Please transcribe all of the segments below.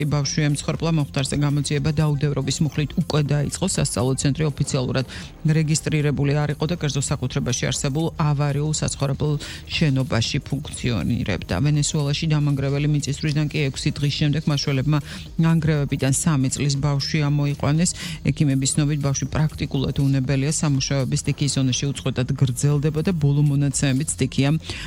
ბავშვი ემცხვერპლა მომხდარზე გამოძიება დაუდევრობის მუხლით უკვე დაიწყო სასწავლო ცენტრი ოფიციალურად რეგისტრირებული არ იყო და კერძო საკუთრებაში არსებულ ავარიულ საცხოვრებელ შენობაში ფუნქციონირებდა. ვენესუელაში დამანგრეველი მიწისძვრისგან კი 6 დღის შემდეგ მაშველებმა ანგრევებიდან 3 წლის ბავშვი ამოიყვანეს. ექიმების ცნობით ბავშვი პრაქტიკულად უნებელია, სამუშაოების სტიქიის ზონაში უწყვეტად გრძელდება და ბოლო მონაცემებით სტიქია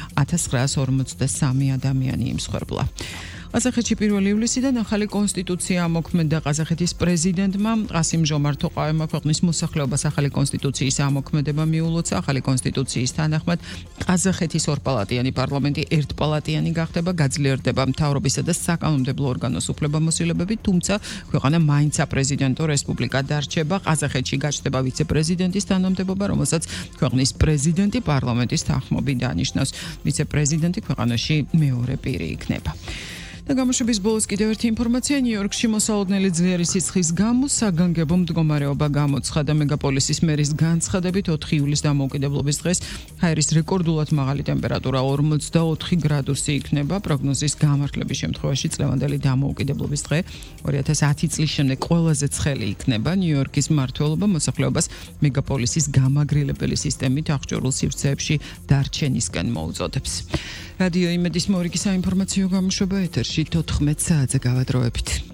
1953 ადამიანი იმსხვერპლა. ყაზახეთში 1 ივლისიდან ახალი კონსტიტუცია ამოქმედა. ყაზახეთის პრეზიდენტმა ყასიმ ჟომართ ტოყაევმა ქვეყნის მოსახლეობას ახალი კონსტიტუციის ამოქმედება მიულოცა. ახალი კონსტიტუციის თანახმად ყაზახეთის ორპალატიანი პარლამენტი ერთპალატიანი გახდება, გაძლიერდება მთავრობისა და საკანონმდებლო ორგანოს უფლებამოსილებები, თუმცა ქვეყანა მაინც საპრეზიდენტო რესპუბლიკა დარჩება. ყაზახეთში გაჩნდება ვიცე-პრეზიდენტის თანამდებობა, რომელსაც ქვეყნის პრეზიდენტი პარლამენტის თანხმობით დანიშნავს. ვიცე-პრეზიდენტი ქვეყანაში მეორე პირი იქნება. და გამოშვების ბოლოს კიდევ ერთი ინფორმაცია. ნიუ-იორკში მოსალოდნელი ძლიერი სიცხის გამო საგანგებო მდგომარეობა გამოცხადა. მეგაპოლისის მერის განცხადებით 4 ივლისის დამოუკიდებლობის დღეს ჰაერის რეკორდულად მაღალი ტემპერატურა 44 გრადუსი იქნება. პროგნოზის გამართლების შემთხვევაში წლევანდელი დამოუკიდებლობის დღე 2010 წლის შემდეგ ყველაზე ცხელი იქნება. ნიუ-იორკის მმართველობა მოსახლეობას მეგაპოლისის გამაგრილებელი სისტემით აღჭურვილ სივრცეებში დარჩენისკენ მოუწოდებს. რადიო იმედის მორიგი საინფორმაციო გამოშვება ეთერში 14 საათზე გავადროებით.